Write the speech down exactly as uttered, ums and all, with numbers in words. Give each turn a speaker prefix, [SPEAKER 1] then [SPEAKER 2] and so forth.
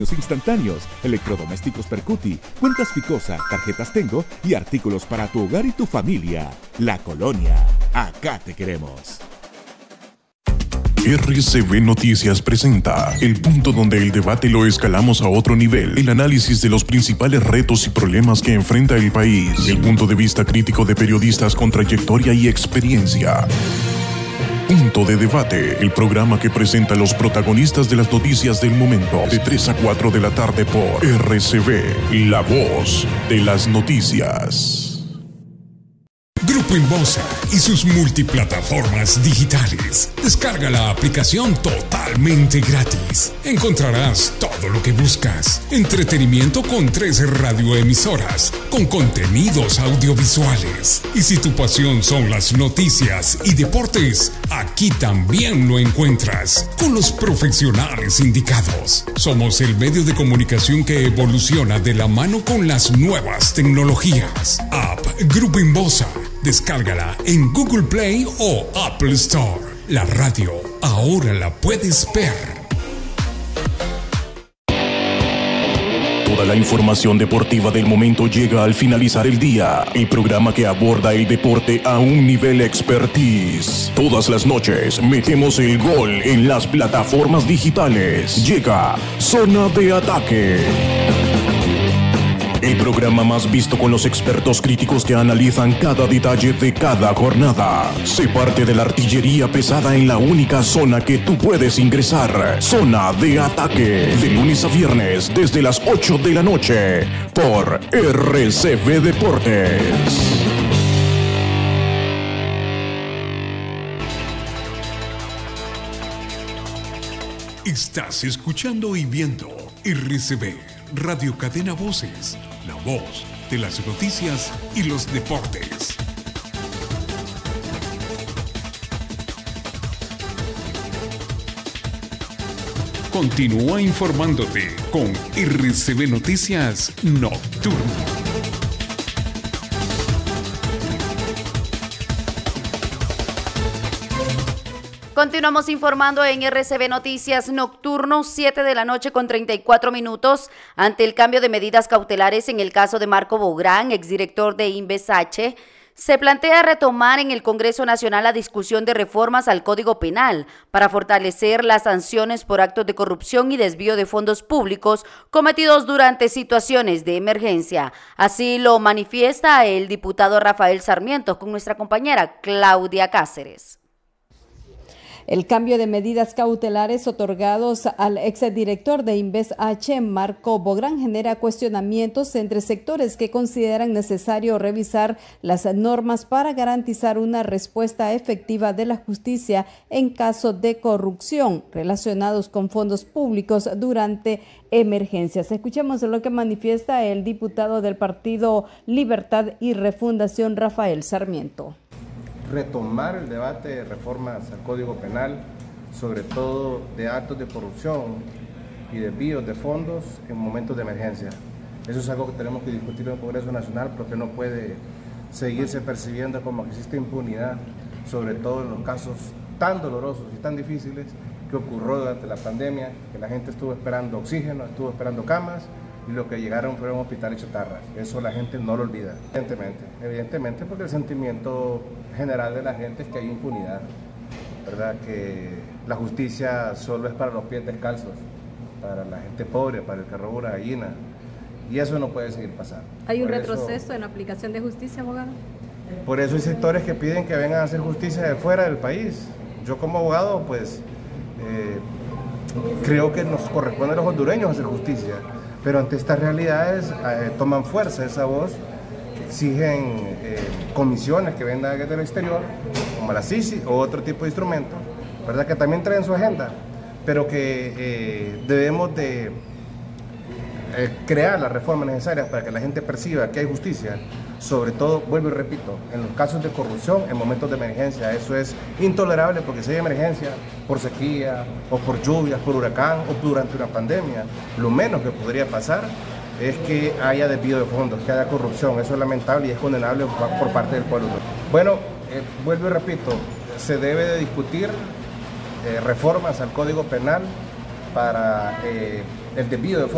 [SPEAKER 1] instantáneos, electrodomésticos Percuti, cuentas Ficosa, tarjetas Tengo y artículos para tu hogar y tu familia. La Colonia, acá te queremos.
[SPEAKER 2] R C V Noticias presenta el punto donde el debate lo escalamos a otro nivel, el análisis de los principales retos y problemas que enfrenta el país, el punto de vista crítico de periodistas con trayectoria y experiencia. Punto de Debate, el programa que presenta a los protagonistas de las noticias del momento, de tres a cuatro de la tarde por R C V, la voz de las noticias.
[SPEAKER 3] Grupo Inbosa y sus multiplataformas digitales. Descarga la aplicación totalmente gratis. Encontrarás todo lo que buscas. Entretenimiento con tres radioemisoras, con contenidos audiovisuales. Y si tu pasión son las noticias y deportes, aquí también lo encuentras, con los profesionales indicados. Somos el medio de comunicación que evoluciona de la mano con las nuevas tecnologías. App Grupo Inbosa. Descárgala en Google Play o Apple Store. La radio ahora la puedes ver.
[SPEAKER 2] Toda la información deportiva del momento llega al finalizar el día. El programa que aborda el deporte a un nivel expertise. Todas las noches metemos el gol en las plataformas digitales. Llega Zona de Ataque. El programa más visto con los expertos críticos que analizan cada detalle de cada jornada. Sé parte de la artillería pesada en la única zona que tú puedes ingresar. Zona de Ataque. De lunes a viernes desde las ocho de la noche por R C V Deportes.
[SPEAKER 3] Estás escuchando y viendo R C V, Radio Cadena Voces, la voz de las noticias y los deportes. Continúa informándote con R C V Noticias Nocturno.
[SPEAKER 4] Continuamos informando en R C V Noticias Nocturno, siete de la noche con treinta y cuatro minutos, ante el cambio de medidas cautelares en el caso de Marco Bográn, exdirector de Invesache. Se plantea retomar en el Congreso Nacional la discusión de reformas al Código Penal para fortalecer las sanciones por actos de corrupción y desvío de fondos públicos cometidos durante situaciones de emergencia. Así lo manifiesta el diputado Rafael Sarmiento con nuestra compañera Claudia Cáceres.
[SPEAKER 5] El cambio de medidas cautelares otorgados al exdirector de Invesache, Marco Bográn, genera cuestionamientos entre sectores que consideran necesario revisar las normas para garantizar una respuesta efectiva de la justicia en caso de corrupción relacionados con fondos públicos durante emergencias. Escuchemos lo que manifiesta el diputado del Partido Libertad y Refundación, Rafael Sarmiento.
[SPEAKER 6] Retomar el debate de reformas al Código Penal, sobre todo de actos de corrupción y desvíos de fondos en momentos de emergencia. Eso es algo que tenemos que discutir en el Congreso Nacional, porque no puede seguirse percibiendo como que existe impunidad, sobre todo en los casos tan dolorosos y tan difíciles que ocurrió durante la pandemia, que la gente estuvo esperando oxígeno, estuvo esperando camas, y lo que llegaron fueron hospitales chatarras. Eso la gente no lo olvida, evidentemente, evidentemente porque el sentimiento general de la gente es que hay impunidad, ¿verdad? Que la justicia solo es para los pies descalzos, para la gente pobre, para el que roba una gallina, y eso no puede seguir pasando.
[SPEAKER 7] ¿Hay un
[SPEAKER 6] por
[SPEAKER 7] retroceso
[SPEAKER 6] eso,
[SPEAKER 7] en la aplicación de justicia, abogado?
[SPEAKER 6] Por eso hay sectores que piden que vengan a hacer justicia de fuera del país. Yo como abogado, pues, eh, creo que nos corresponde a los hondureños hacer justicia, pero ante estas realidades eh, toman fuerza esa voz, que exigen eh, comisiones que vengan desde el exterior, como la C I C I o otro tipo de instrumentos, ¿verdad? Que también traen su agenda, pero que eh, debemos de eh, crear las reformas necesarias para que la gente perciba que hay justicia, sobre todo, vuelvo y repito, en los casos de corrupción, en momentos de emergencia. Eso es intolerable, porque si hay emergencia por sequía o por lluvias, por huracán o durante una pandemia, lo menos que podría pasar es que haya desvío de fondos, que haya corrupción. Eso es lamentable y es condenable por parte del pueblo. Bueno, eh, vuelvo y repito, se debe de discutir eh, reformas al Código Penal para eh, el desvío de fondos.